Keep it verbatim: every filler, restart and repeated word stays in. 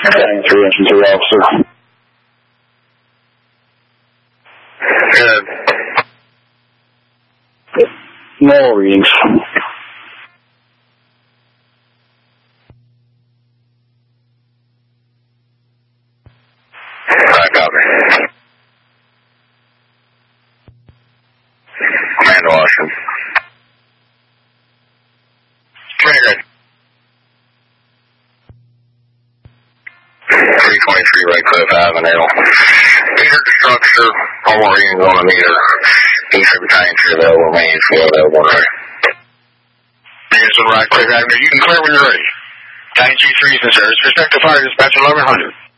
three engine three officer. Good. No readings. Alright, copy. Command Washington. Commander. three twenty-three Redcliffe Avenue. Meter structure, one more readings on the meter. Eastern battalion tree available, main floor available. Units on Redcliffe Avenue, you can clear when you're ready. Battalion G three is in service. Respect to fire dispatch eleven hundred.